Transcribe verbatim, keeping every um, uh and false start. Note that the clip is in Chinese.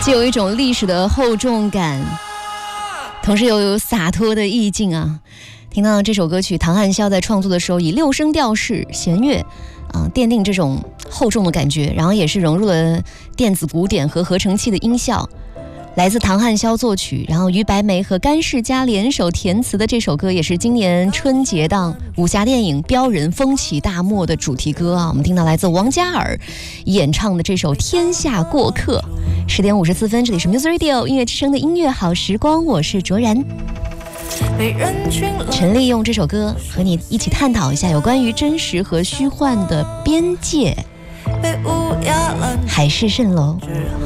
既有一种历史的厚重感，同时又有洒脱的意境啊。听到这首歌曲，唐汉霄在创作的时候以六声调式弦乐啊、呃、奠定这种厚重的感觉，然后也是融入了电子鼓点和合成器的音效。来自唐汉霄作曲，然后于白眉和甘世佳联手填词的这首歌，也是今年春节档武侠电影《镖人风起大漠》的主题歌啊。我们听到来自王嘉尔演唱的这首《天下过客》。十点五十四分，这里是 Music Radio 音乐之声的音乐好时光，我是卓然。陈丽用这首歌和你一起探讨一下有关于真实和虚幻的边界。海市蜃楼，